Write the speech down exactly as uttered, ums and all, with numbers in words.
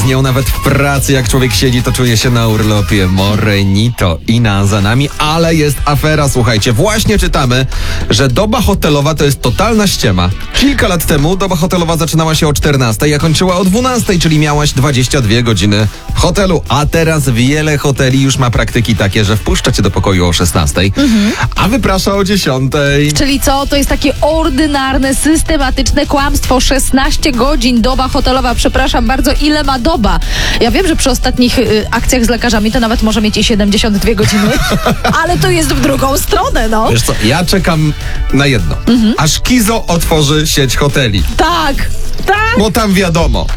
z nią nawet w pracy. Jak człowiek siedzi, to czuje się na urlopie. Morenito i na za nami, ale jest afera, słuchajcie. Właśnie czytamy, że doba hotelowa to jest totalna ściema. Kilka lat temu doba hotelowa zaczynała się o czternastej, a kończyła o dwunastej, czyli miałaś dwadzieścia dwie godziny w hotelu. A teraz wiele hoteli już ma praktyki takie, że wpuszcza cię do pokoju o szesnastej, mhm. a wyprasza o dziesiątej. Czyli co? To jest takie ordynarne, systematyczne kłamstwo. szesnaście godzin doba hotelowa. Przepraszam bardzo, ile ma doba? Ja wiem, że przy ostatnich y, akcjach z lekarzami to nawet może mieć i siedemdziesiąt dwie godziny, ale to jest w drugą stronę, no. Wiesz co, ja czekam na jedno. Mhm. Aż Kizo otworzy sieć hoteli. Tak, tak. Bo tam wiadomo.